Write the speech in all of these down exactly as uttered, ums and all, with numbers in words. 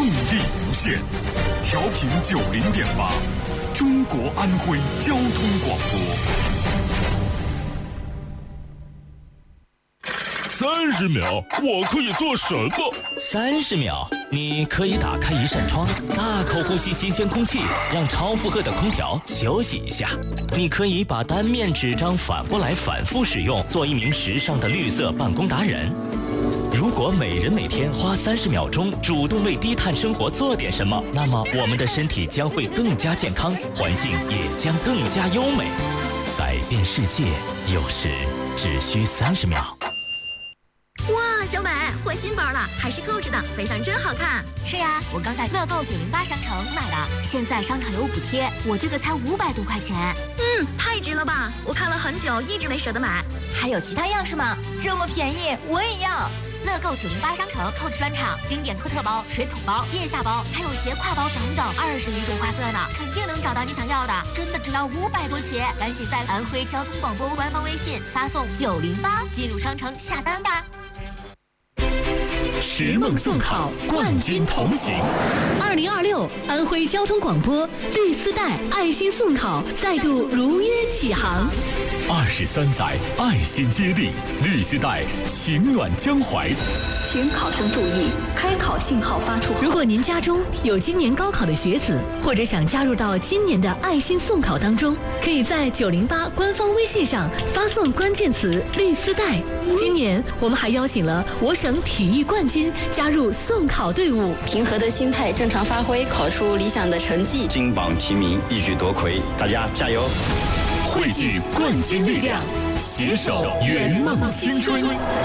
动力无限，调频九零点八，中国安徽交通广播。 三十秒，我可以做什么？ 三十秒，你可以打开一扇窗，大口呼吸新鲜空气，让超负荷的空调休息一下。你可以把单面纸张反过来反复使用，做一名时尚的绿色办公达人。如果每人每天花三十秒钟主动为低碳生活做点什么，那么我们的身体将会更加健康，环境也将更加优美。改变世界，有时只需三十秒。 哇，小美换新包了，还是购置的，背上真好看。 是呀，我刚在乐购九零八商城买的，现在商场有补贴，我这个才五百多块钱。 嗯，太值了吧！我看了很久，一直没舍得买。 还有其他样式吗？这么便宜，我也要。 乐购九零八商城购置专场，经典特特包、水桶包、腋下包，还有斜挎包等等，二十余种花色呢，肯定能找到你想要的。真的只要五百多起，赶紧在安徽交通广播官方微信发送九零八进入商城下单吧。 十梦送考，冠军同行。二零二六安徽交通广播绿丝带爱心送考再度如约启航。 二十三载爱心接力，绿丝带情暖江淮。 请考生注意，开考信号发出后。如果您家中有今年高考的学子，或者想加入到今年的爱心送考当中，可以在九零八官方微信上发送关键词“绿丝带”。今年我们还邀请了我省体育冠军加入送考队伍， 平和的心态，正常发挥，考出理想的成绩， 金榜题名，一举夺魁，大家加油！ 汇聚冠军力量，携手圆梦青春。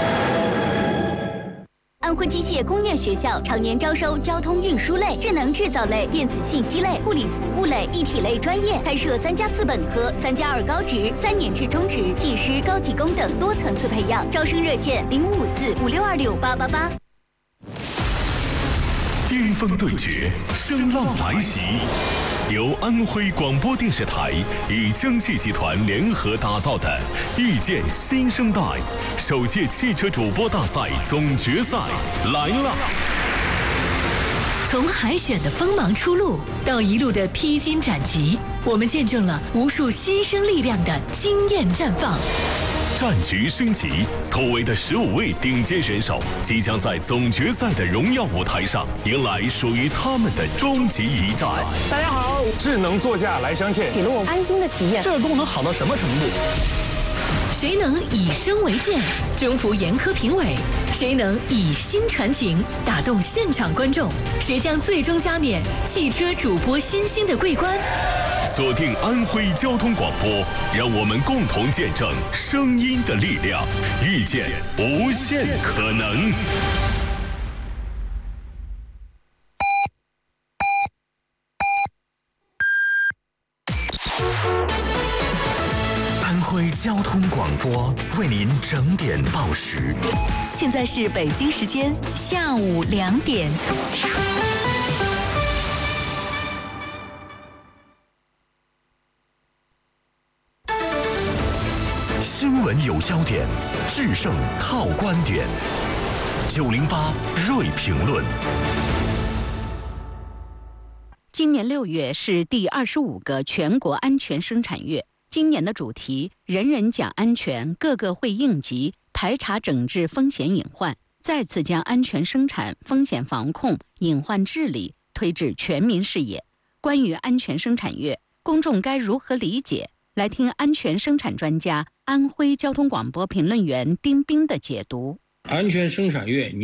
安徽机械工业学校常年招收交通运输类、智能制造类、电子信息类、护理服务类、一体类专业，开设三加四本科、三加二高职、三年制中职、技师、高级工等多层次培养。招生热线零五五四五六二六八八八。 巅峰对决，声浪来袭。由安徽广播电视台与江汽集团联合打造的《遇见新生代》首届汽车主播大赛总决赛来了！ 从海选的锋芒初露到一路的披荆斩棘，我们见证了无数新生力量的惊艳绽放。 战局升级，突围的十五位顶尖选手即将在总决赛的荣耀舞台上迎来属于他们的终极一战。 大家好，智能座驾来相见， 给了我安心的体验。 这个功能好到什么程度？ 谁能以声为鉴，征服严苛评委？谁能以心传情，打动现场观众？谁将最终加冕汽车主播新星的桂冠？ 锁定安徽交通广播，让我们共同见证声音的力量，遇见无限可能。 安徽交通广播为您整点报时， 现在是北京时间下午两点。 新闻有焦点，制胜靠观点。九零八锐评论。 今年六月是第二十五个全国安全生产月。今年的主题“人人讲安全，个个会应急”，排查整治风险隐患，再次将安全生产、风险防控、隐患治理推至全民视野。关于安全生产月，公众该如何理解？来听安全生产专家、安徽交通广播评论员丁斌的解读。 安全生产月